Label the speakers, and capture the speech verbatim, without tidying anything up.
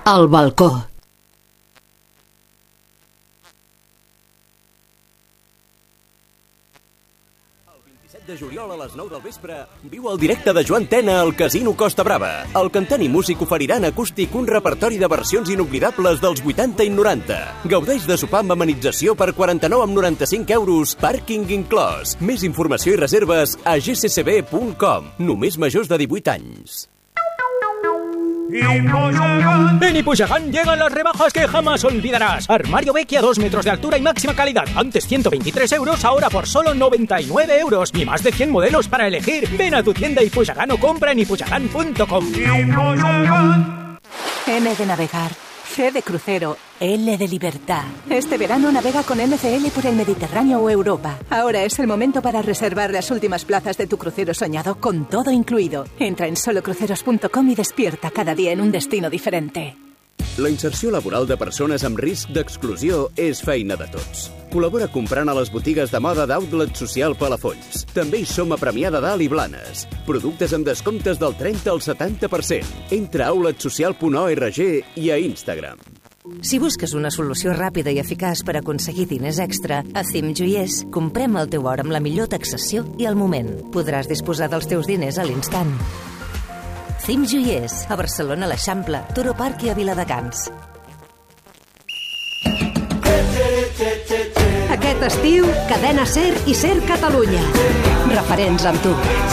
Speaker 1: Al balcó.
Speaker 2: De juliol a les nou del vespre, viu el directe de Joan Tena al Casino Costa Brava. El cantant i músic oferirà en acústic un repertori de versions inoblidables dels vuitanta i noranta. Gaudeix de sopar amb amenització per quaranta-nou amb noranta-cinc euros, pàrquing inclòs. Més informació i reserves a g c c b punt com. Només majors de divuit anys.
Speaker 3: En Ipuchagán llegan las rebajas que jamás olvidarás. Armario Vecchia, dos metros de altura y máxima calidad. Antes ciento veintitrés euros, ahora por solo noventa y nueve euros. Y más de cien modelos para elegir. Ven a tu tienda Ipuchagán o compra en ipuchagán punto com.
Speaker 4: N de navegar, C de crucero, L de libertad. Este verano navega con N C L por el Mediterráneo o Europa. Ahora es el momento para reservar las últimas plazas de tu crucero soñado con todo incluido. Entra en solo cruceros punto com y despierta cada día en un destino diferente.
Speaker 2: La inserció laboral de persones amb risc d'exclusió és feina de tots. Col·labora comprant a les botigues de moda d'Outlet Social Palafolls. També hi som a Premià de Dalt i Blanes. Productes amb descomptes del trenta al setanta per cent. Entra a outlet social punt org i a Instagram.
Speaker 5: Si busques una solució ràpida i eficaç per aconseguir diners extra, a Cim Joiers comprem el teu or amb la millor taxació i al moment. Podràs disposar dels teus diners a l'instant. Cim Joiers, a Barcelona, a l'Eixample, Toro Park i a Viladecans.
Speaker 1: Aquest estiu, Cadena Ser i Ser Catalunya. Referents amb tu.